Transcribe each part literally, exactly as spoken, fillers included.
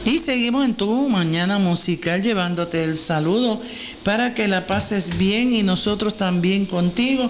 Y seguimos en tu mañana musical llevándote el saludo para que la pases bien y nosotros también contigo.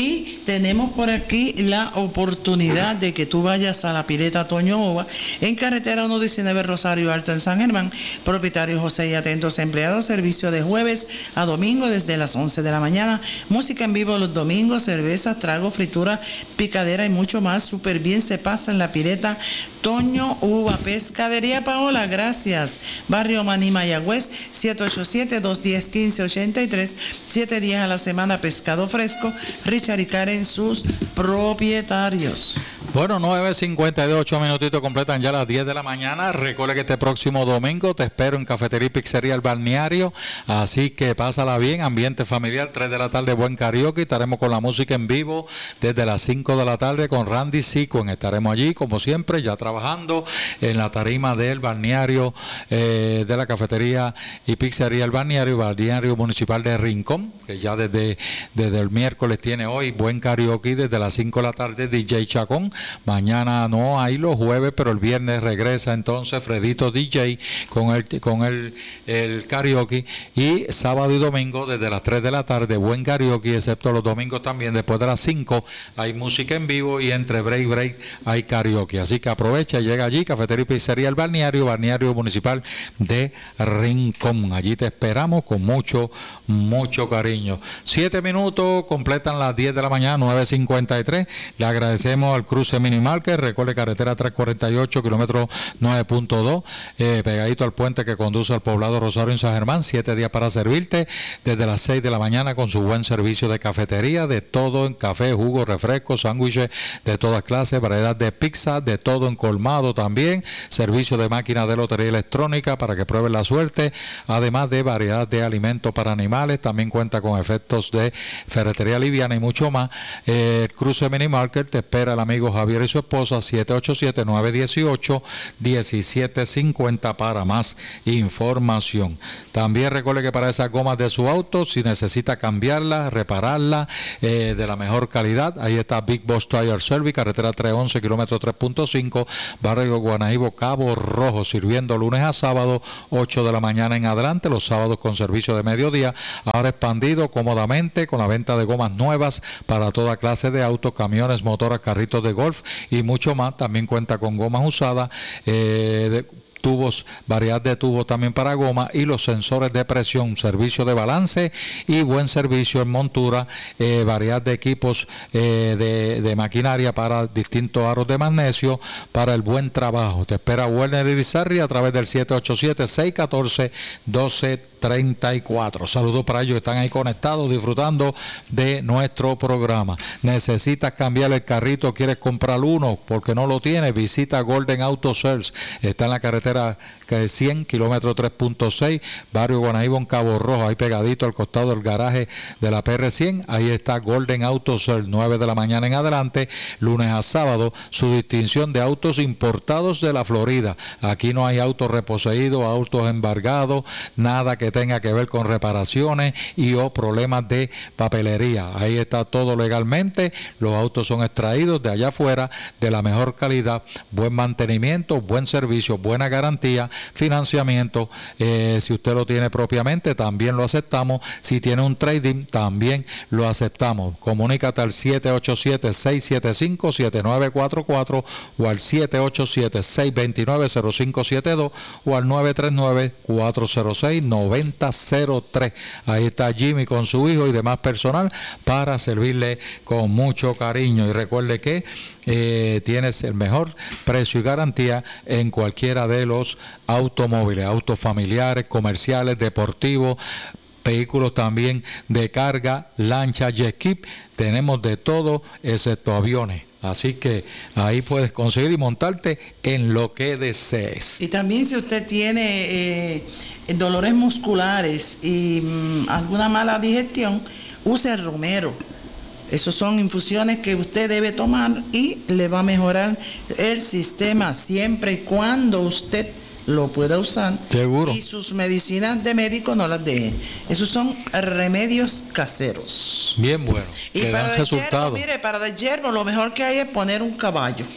Y tenemos por aquí la oportunidad de que tú vayas a la Pileta Toño Ova en carretera ciento diecinueve Rosario Alto en San Germán. Propietario José y atentos empleados, servicio de jueves a domingo desde las once de la mañana. Música en vivo los domingos, cerveza, trago, fritura, picadera y mucho más. Súper bien se pasa en la Pileta Toño Uva. Pescadería Paola, gracias. Barrio Maní, Mayagüez, siete ocho siete, dos uno cero, uno cinco ocho tres, siete días a la semana, pescado fresco. Richard y Karen, sus propietarios. Bueno, nueve cincuenta y dos, ocho minutitos completan ya las diez de la mañana. Recuerda que este próximo domingo te espero en Cafetería y Pizzería El Balneario, así que pásala bien, ambiente familiar, tres de la tarde, buen karaoke. Estaremos con la música en vivo desde las cinco de la tarde con Randy Sequen. Estaremos allí, como siempre, ya trabajando en la tarima del balneario, eh, de la Cafetería y Pizzería El Balneario, Balneario Municipal de Rincón, que ya desde, desde el miércoles tiene hoy buen karaoke desde las cinco de la tarde, D J Chacón. Mañana no hay los jueves, pero el viernes regresa entonces Fredito D J con el con el, el karaoke, y sábado y domingo desde las tres de la tarde buen karaoke, excepto los domingos también después de las cinco hay música en vivo y entre break break hay karaoke, así que aprovecha, llega allí, Cafetería y Pizzería El Balneario, Balneario Municipal de Rincón. Allí te esperamos con mucho, mucho cariño. Siete minutos, completan las diez de la mañana, nueve cincuenta y tres. Le agradecemos al Cruce Minimarket, recuerde carretera trescientos cuarenta y ocho, kilómetro nueve punto dos, eh, pegadito al puente que conduce al poblado Rosario en San Germán. Siete días para servirte desde las seis de la mañana con su buen servicio de cafetería, de todo en café, jugo, refresco, sándwiches de todas clases, variedad de pizza, de todo en colmado también, servicio de máquina de lotería electrónica para que prueben la suerte, además de variedad de alimentos para animales. También cuenta con efectos de ferretería liviana y mucho más. Eh, el Cruce Minimarket te espera el amigo Javier y su esposa, siete ocho siete, nueve uno ocho, uno siete cinco cero para más información. También recuerde que para esas gomas de su auto, si necesita cambiarla, repararla, eh, de la mejor calidad, ahí está Big Boss Tire Service, carretera trescientos once, kilómetro tres punto cinco, barrio Guanaíbo, Cabo Rojo, sirviendo lunes a sábado, ocho de la mañana en adelante, los sábados con servicio de mediodía, ahora expandido cómodamente con la venta de gomas nuevas para toda clase de autos, camiones, motoras, carritos de golf y mucho más. También cuenta con gomas usadas, eh, de tubos, variedad de tubos también para goma y los sensores de presión, servicio de balance y buen servicio en montura, eh, variedad de equipos, eh, de, de maquinaria para distintos aros de magnesio para el buen trabajo. Te espera Werner Irizarry a través del siete ocho siete, seis uno cuatro, uno dos treinta y cuatro. Saludos para ellos que están ahí conectados disfrutando de nuestro programa. Necesitas cambiar el carrito, quieres comprar uno porque no lo tienes, visita Golden Auto Sales. Está en la carretera cien, kilómetro tres punto seis, barrio Guanaíbo en Cabo Rojo, ahí pegadito al costado del garaje de la P R cien. Ahí está Golden Auto Sales, nueve de la mañana en adelante, lunes a sábado. Su distinción de autos importados de la Florida. Aquí no hay autos reposeídos, autos embargados, nada que tenga que ver con reparaciones y o problemas de papelería. Ahí está todo legalmente. Los autos son extraídos de allá afuera, de la mejor calidad, buen mantenimiento, buen servicio, buena garantía, financiamiento. Eh, si usted lo tiene propiamente, también lo aceptamos. Si tiene un trading, también lo aceptamos. Comunícate al siete ocho siete, seis siete cinco, siete nueve cuatro cuatro o al siete ocho siete, seis dos nueve, cero cinco siete dos o al nueve tres nueve, cuatro cero seis, nueve cero cero tres. Ahí está Jimmy con su hijo y demás personal para servirle con mucho cariño. Y recuerde que eh, tienes el mejor precio y garantía en cualquiera de los automóviles, autos familiares, comerciales, deportivos, vehículos también de carga, lancha, jet ski. Tenemos de todo excepto aviones. Así que ahí puedes conseguir y montarte en lo que desees. Y también si usted tiene eh, dolores musculares y mmm, alguna mala digestión, use el romero. Esas son infusiones que usted debe tomar y le va a mejorar el sistema siempre y cuando usted lo pueda usar. Seguro. Y sus medicinas de médico no las deje. Esos son remedios caseros. Bien bueno. Y para el hierro, mire, para el hierro lo mejor que hay es poner un caballo.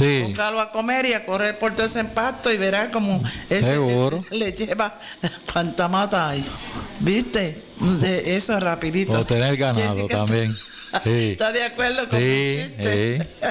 Sí. Póngalo a comer y a correr por todo ese empasto y verá como ese Seguro. le lleva cuanta mata hay. ¿Viste? De eso es rapidito. O tener ganado Jessica, también. Sí. ¿Estás de acuerdo con Sí, mi chiste? sí.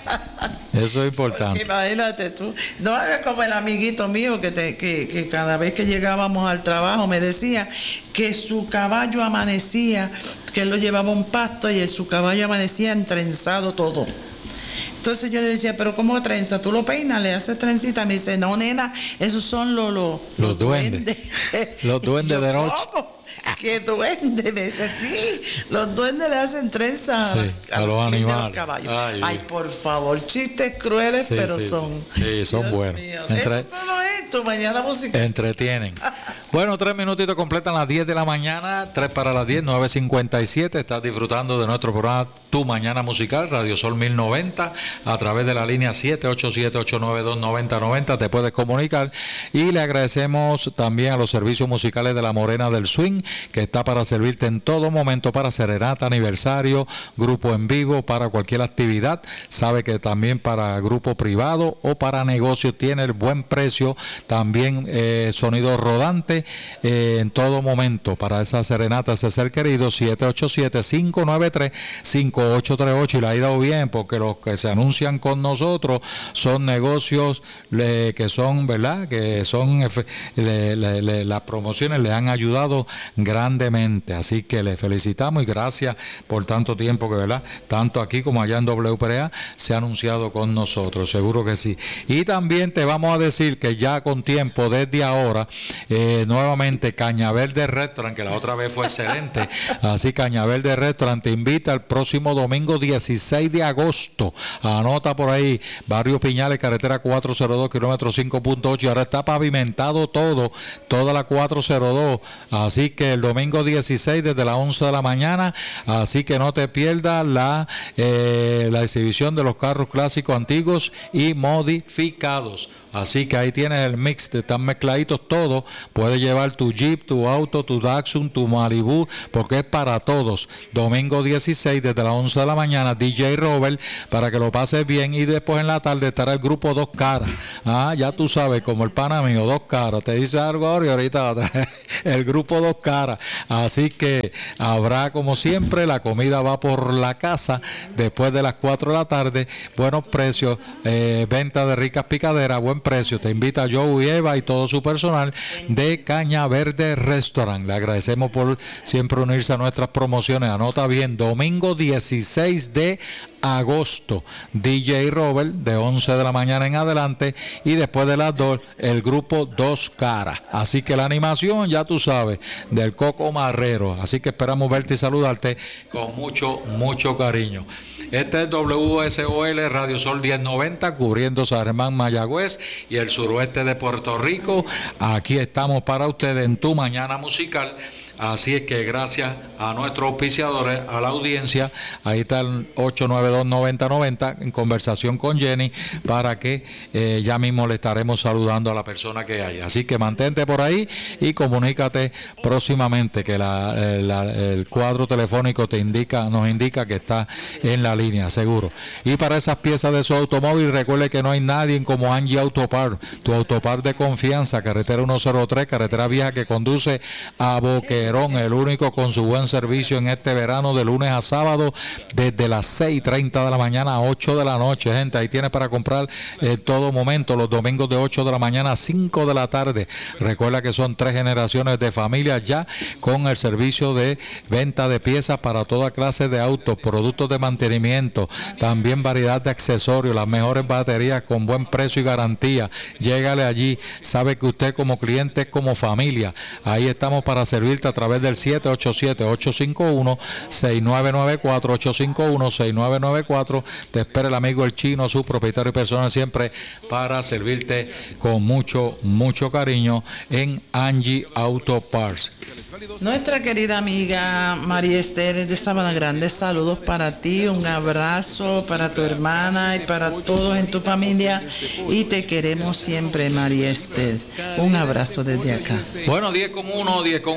Eso es importante. Porque imagínate tú, no hagas como el amiguito mío que, te, que, que cada vez que llegábamos al trabajo me decía que su caballo amanecía, que él lo llevaba a un pasto y su caballo amanecía entrenzado todo. Entonces yo le decía, pero ¿cómo trenza? ¿Tú lo peinas? ¿Le haces trencita? Me dice, no, nena, esos son los, los, los, los duendes. duendes. Los duendes yo, de noche. ¿cómo? ¿Qué duende? Me dice, sí, los duendes le hacen trenza sí, a, a los animales. Caballos. Ay, Ay, por favor, chistes crueles, sí, pero sí, son. Sí, son Dios buenos. Entre... Eso solo es tu mañana musical. Entretienen. Bueno, tres minutitos completan las diez de la mañana, tres para las diez, nueve cincuenta y siete. Estás disfrutando de nuestro programa Tu Mañana Musical, Radio Sol mil noventa, a través de la línea siete ocho siete, ocho nueve dos, nueve cero nueve cero. Te puedes comunicar. Y le agradecemos también a los servicios musicales de La Morena del Swing, que está para servirte en todo momento para serenata, aniversario, grupo en vivo, para cualquier actividad. Sabe que también para grupo privado o para negocio tiene el buen precio. También eh, sonido rodante eh, en todo momento. Para esa serenata, ese ser querido, siete ocho siete, cinco nueve tres, cinco ocho tres ocho. Y le ha ido bien porque los que se anuncian con nosotros son negocios le, que son, ¿verdad? Que son, le, le, le, las promociones le han ayudado grandemente, así que le felicitamos y gracias por tanto tiempo que, ¿verdad? Tanto aquí como allá en W P R A se ha anunciado con nosotros, seguro que sí. Y también te vamos a decir que ya con tiempo, desde ahora, eh, nuevamente Cañaverde Restaurant, que la otra vez fue excelente, así Cañaverde Restaurant te invita el próximo domingo dieciséis de agosto, anota por ahí, Barrio Piñales, carretera cuatrocientos dos, kilómetro cinco punto ocho, y ahora está pavimentado todo, toda la cuatrocientos dos, así que el domingo dieciséis desde las once de la mañana, así que no te pierdas la, eh, la exhibición de los carros clásicos antiguos y modificados. Así que ahí tienes el mix, están mezcladitos todos. Puedes llevar tu Jeep, tu auto, tu Datsun, tu Malibu, porque es para todos. Domingo dieciséis desde las once de la mañana, D J Robert, para que lo pases bien. Y después en la tarde estará el grupo Dos Caras. Ah, ya tú sabes, como el pana mío, Dos Caras. Te dice algo ahora y ahorita va a traer el grupo Dos Caras. Así que habrá, como siempre, la comida va por la casa después de las cuatro de la tarde. Buenos precios, eh, venta de ricas picaderas, buen precio. Te invita Joe y Eva y todo su personal de Cañaverde Restaurant. Le agradecemos por siempre unirse a nuestras promociones. Anota bien, domingo dieciséis de agosto, D J Robert de once de la mañana en adelante, y después de las dos el grupo Dos Caras. Así que la animación, ya tú sabes, del Coco Marrero. Así que esperamos verte y saludarte con mucho, mucho cariño. Este es W S O L Radio Sol diez noventa, cubriendo San Germán, Mayagüez y el suroeste de Puerto Rico. Aquí estamos para ustedes en Tu Mañana Musical. Así es que gracias a nuestros auspiciadores, a la audiencia, ahí está el ocho nueve dos, nueve cero nueve cero en conversación con Jenny, para que eh, ya mismo le estaremos saludando a la persona que haya. Así que mantente por ahí y comunícate próximamente, que la, la, el cuadro telefónico te indica, nos indica que está en la línea, seguro. Y para esas piezas de su automóvil, recuerde que no hay nadie como Angie Autopar, tu autopar de confianza, carretera ciento tres, carretera vieja que conduce a Boquerón, el único con su buen servicio en este verano, de lunes a sábado, desde las seis y treinta de la mañana a ocho de la noche, gente. Ahí tienes para comprar en todo momento, los domingos de ocho de la mañana a cinco de la tarde. Recuerda que son tres generaciones de familia ya con el servicio de venta de piezas para toda clase de autos, productos de mantenimiento, también variedad de accesorios, las mejores baterías con buen precio y garantía. Llégale allí, sabe que usted como cliente es como familia. Ahí estamos para servirte a través del siete ocho siete, ocho cinco uno, seis nueve nueve cuatro, ocho cinco uno, seis nueve nueve cuatro. Te espera el amigo El Chino, su propietario personal, siempre para servirte con mucho, mucho cariño en Angie Auto Parts. Nuestra querida amiga María Esther de Sabana Grande, saludos para ti, un abrazo para tu hermana y para todos en tu familia, y te queremos siempre, María Esther. Un abrazo desde acá. Bueno, diez con uno, diez con uno en la mañana.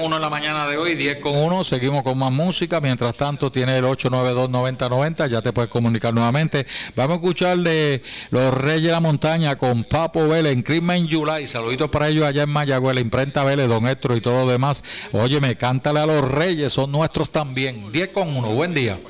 mañana de hoy, diez con uno, seguimos con más música. Mientras tanto, tiene el ocho nueve dos, noventa noventa, ya te puedes comunicar nuevamente. Vamos a escuchar de Los Reyes de la Montaña con Papo Vélez en Christmas in July. Saluditos para ellos allá en Mayagüez, la imprenta Vélez, Don Héctor y todo lo demás. Óyeme, cántale a los Reyes, son nuestros también. diez con uno, buen día.